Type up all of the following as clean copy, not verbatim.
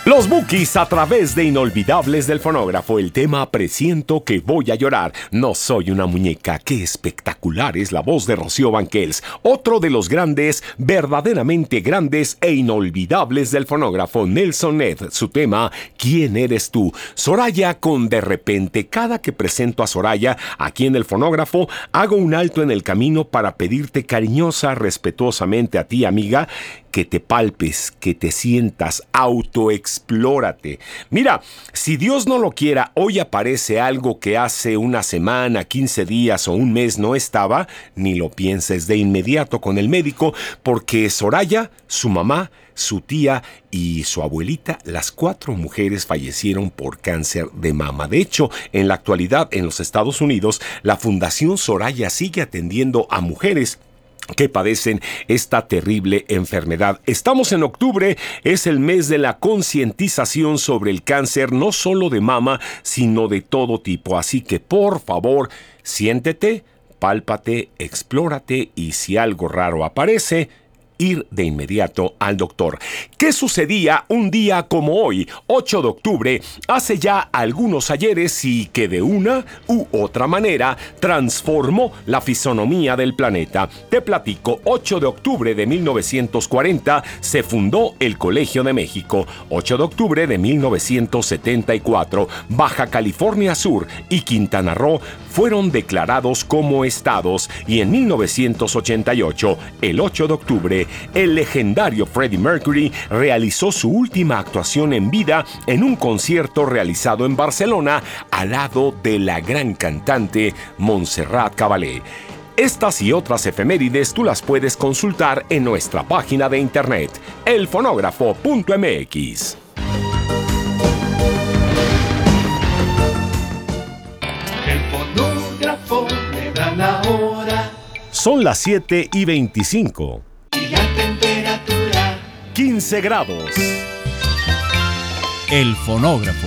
Los Bukis a través de Inolvidables del Fonógrafo. El tema Presiento que voy a llorar. No soy una muñeca. Qué espectacular es la voz de Rocío Banquels. Otro de los grandes, verdaderamente grandes e inolvidables del fonógrafo, Nelson Ned. Su tema, ¿Quién eres tú? Soraya con De repente. Cada que presento a Soraya aquí en el fonógrafo, hago un alto en el camino para pedirte cariñosa, respetuosamente a ti, amiga, que te palpes, que te sientas, autoexplórate. Mira, si Dios no lo quiera, hoy aparece algo que hace una semana, 15 días o un mes no estaba, ni lo pienses de inmediato con el médico, porque Soraya, su mamá, su tía y su abuelita, las 4 mujeres fallecieron por cáncer de mama. De hecho, en la actualidad, en los Estados Unidos, la Fundación Soraya sigue atendiendo a mujeres que padecen esta terrible enfermedad. Estamos en octubre, es el mes de la concientización sobre el cáncer, no solo de mama, sino de todo tipo. Así que, por favor, siéntete, pálpate, explórate y si algo raro aparece, ir de inmediato al doctor. ¿Qué sucedía un día como hoy, 8 de octubre, hace ya algunos ayeres y que de una u otra manera transformó la fisonomía del planeta? Te platico, 8 de octubre de 1940 se fundó el Colegio de México. 8 de octubre de 1974, Baja California Sur y Quintana Roo fueron declarados como estados y en 1988, el 8 de octubre, el legendario Freddie Mercury realizó su última actuación en vida en un concierto realizado en Barcelona al lado de la gran cantante Montserrat Caballé. Estas y otras efemérides tú las puedes consultar en nuestra página de internet, elfonógrafo.mx. La hora. Son las 7:25. Y la temperatura 15 grados. El fonógrafo.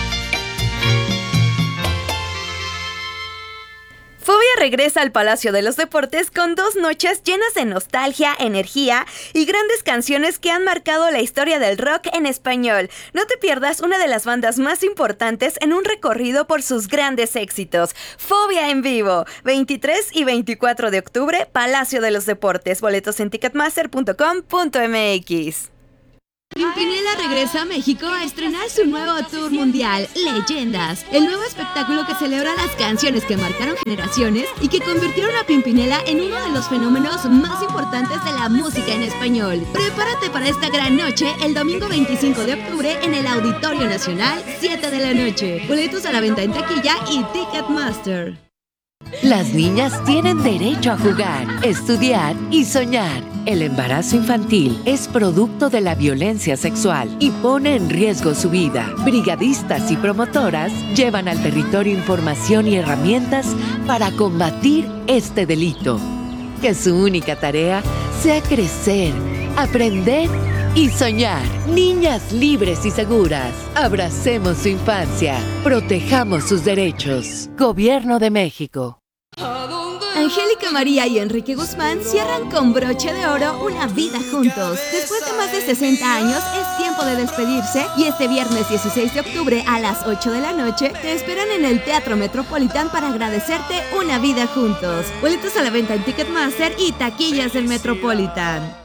Fobia regresa al Palacio de los Deportes con 2 noches llenas de nostalgia, energía y grandes canciones que han marcado la historia del rock en español. No te pierdas una de las bandas más importantes en un recorrido por sus grandes éxitos. Fobia en vivo, 23 y 24 de octubre, Palacio de los Deportes. Boletos en ticketmaster.com.mx. Pimpinela regresa a México a estrenar su nuevo tour mundial, Leyendas, el nuevo espectáculo que celebra las canciones que marcaron generaciones y que convirtieron a Pimpinela en uno de los fenómenos más importantes de la música en español. Prepárate para esta gran noche el domingo 25 de octubre en el Auditorio Nacional, 7 de la noche. Boletos a la venta en taquilla y Ticketmaster. Las niñas tienen derecho a jugar, estudiar y soñar. El embarazo infantil es producto de la violencia sexual y pone en riesgo su vida. Brigadistas y promotoras llevan al territorio información y herramientas para combatir este delito. Que su única tarea sea crecer, aprender y soñar. Niñas libres y seguras. Abracemos su infancia. Protejamos sus derechos. Gobierno de México. Angélica María y Enrique Guzmán cierran con broche de oro una vida juntos. Después de más de 60 años, es tiempo de despedirse y este viernes 16 de octubre a las 8 de la noche te esperan en el Teatro Metropolitan para agradecerte una vida juntos. Boletos a la venta en Ticketmaster y taquillas del Metropolitan.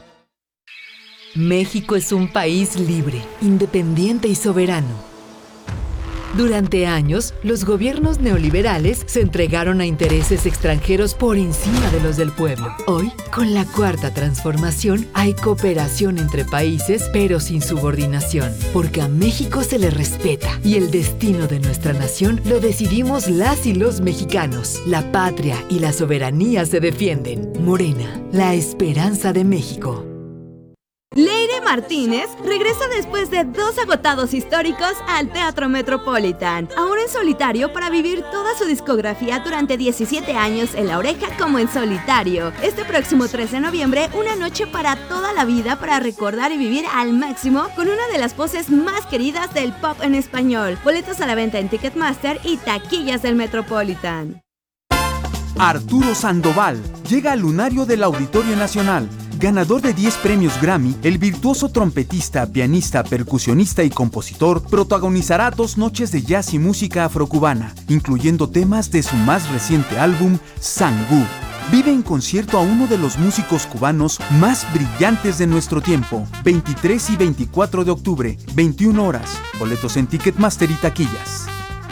México es un país libre, independiente y soberano. Durante años, los gobiernos neoliberales se entregaron a intereses extranjeros por encima de los del pueblo. Hoy, con la Cuarta Transformación, hay cooperación entre países, pero sin subordinación, porque a México se le respeta y el destino de nuestra nación lo decidimos las y los mexicanos. La patria y la soberanía se defienden. Morena, la esperanza de México. Leire Martínez regresa después de 2 agotados históricos al Teatro Metropolitan, ahora en solitario para vivir toda su discografía durante 17 años en La Oreja como en solitario. Este próximo 3 de noviembre, una noche para toda la vida para recordar y vivir al máximo con una de las voces más queridas del pop en español. Boletos a la venta en Ticketmaster y taquillas del Metropolitan. Arturo Sandoval llega al lunario del Auditorio Nacional. Ganador de 10 premios Grammy, el virtuoso trompetista, pianista, percusionista y compositor protagonizará 2 noches de jazz y música afrocubana, incluyendo temas de su más reciente álbum, Sangú. Vive en concierto a uno de los músicos cubanos más brillantes de nuestro tiempo. 23 y 24 de octubre, 21 horas. Boletos en Ticketmaster y taquillas.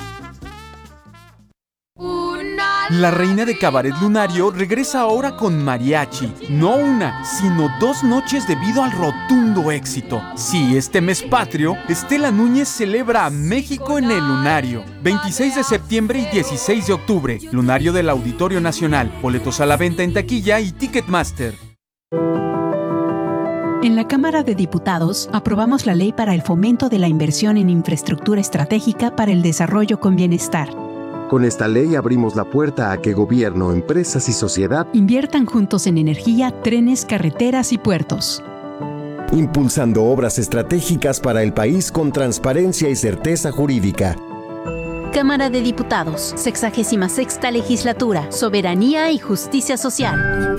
La reina de Cabaret Lunario regresa ahora con mariachi. No una, sino 2 noches debido al rotundo éxito. Sí, este mes patrio, Estela Núñez celebra a México en el Lunario. 26 de septiembre y 16 de octubre. Lunario del Auditorio Nacional. Boletos a la venta en taquilla y Ticketmaster. En la Cámara de Diputados aprobamos la Ley para el Fomento de la Inversión en Infraestructura Estratégica para el Desarrollo con Bienestar. Con esta ley abrimos la puerta a que gobierno, empresas y sociedad inviertan juntos en energía, trenes, carreteras y puertos. impulsando obras estratégicas para el país con transparencia y certeza jurídica. Cámara de Diputados, 66ª Legislatura, Soberanía y Justicia Social.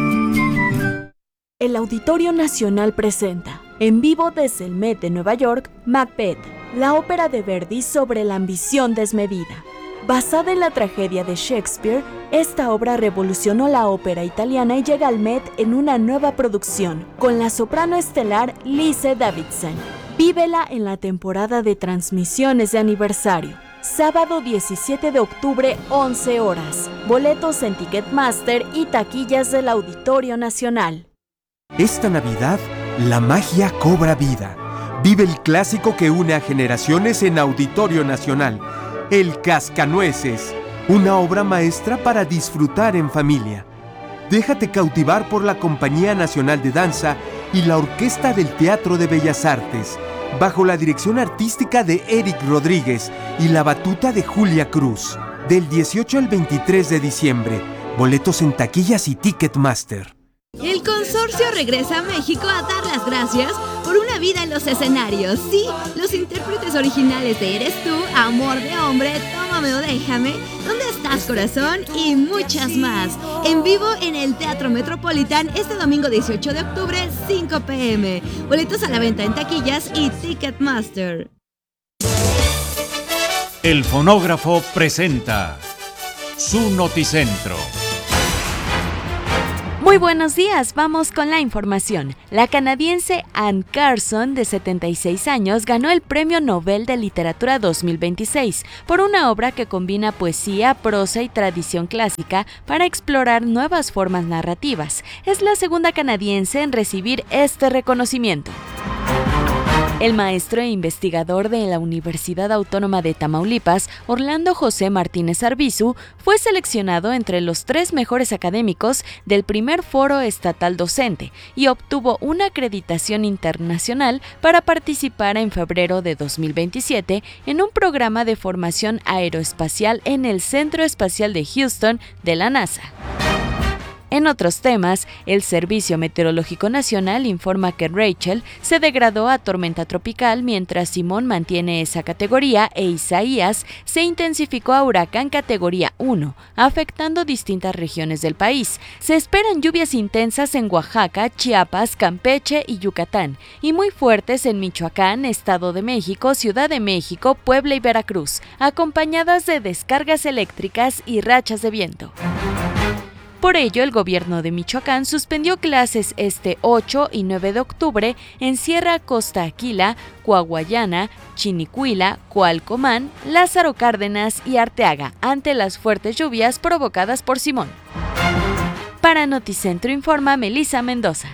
El Auditorio Nacional presenta, en vivo desde el Met de Nueva York, Macbeth, la ópera de Verdi sobre la ambición desmedida. Basada en la tragedia de Shakespeare, esta obra revolucionó la ópera italiana y llega al Met en una nueva producción, con la soprano estelar Lise Davidson. Vívela en la temporada de transmisiones de aniversario. Sábado 17 de octubre, 11 horas. Boletos en Ticketmaster y taquillas del Auditorio Nacional. Esta Navidad, la magia cobra vida. Vive el clásico que une a generaciones en Auditorio Nacional. El Cascanueces, una obra maestra para disfrutar en familia. Déjate cautivar por la Compañía Nacional de Danza y la Orquesta del Teatro de Bellas Artes, bajo la dirección artística de Eric Rodríguez y la batuta de Julia Cruz. Del 18 al 23 de diciembre. Boletos en taquillas y Ticketmaster. El consorcio regresa a México a dar las gracias por una vida en los escenarios. Sí, los intérpretes originales de Eres Tú, Amor de Hombre, Tómame o Déjame, ¿Dónde estás, corazón? Y muchas más. En vivo en el Teatro Metropolitan este domingo 18 de octubre, 5 p.m. Boletos a la venta en taquillas y Ticketmaster. El Fonógrafo presenta su Noticentro. Muy buenos días, vamos con la información. La canadiense Anne Carson, de 76 años, ganó el Premio Nobel de Literatura 2026 por una obra que combina poesía, prosa y tradición clásica para explorar nuevas formas narrativas. Es la segunda canadiense en recibir este reconocimiento. El maestro e investigador de la Universidad Autónoma de Tamaulipas, Orlando José Martínez Arbizu, fue seleccionado entre los 3 mejores académicos del primer Foro Estatal Docente y obtuvo una acreditación internacional para participar en febrero de 2027 en un programa de formación aeroespacial en el Centro Espacial de Houston de la NASA. En otros temas, el Servicio Meteorológico Nacional informa que Rachel se degradó a tormenta tropical mientras Simón mantiene esa categoría e Isaías se intensificó a huracán categoría 1, afectando distintas regiones del país. Se esperan lluvias intensas en Oaxaca, Chiapas, Campeche y Yucatán, y muy fuertes en Michoacán, Estado de México, Ciudad de México, Puebla y Veracruz, acompañadas de descargas eléctricas y rachas de viento. Por ello, el gobierno de Michoacán suspendió clases este 8 y 9 de octubre en Sierra Costa Aquila, Coahuayana, Chinicuila, Coalcomán, Lázaro Cárdenas y Arteaga ante las fuertes lluvias provocadas por Simón. Para Noticentro informa Melissa Mendoza.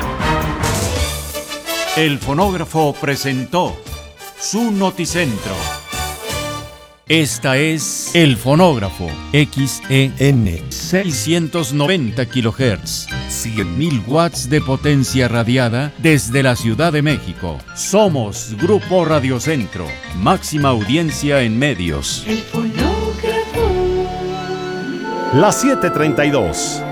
El Fonógrafo presentó su Noticentro. Esta es El Fonógrafo, XEN 690 kHz, 100.000 watts de potencia radiada desde la Ciudad de México. Somos Grupo Radiocentro, máxima audiencia en medios. El Fonógrafo. Las 7:32.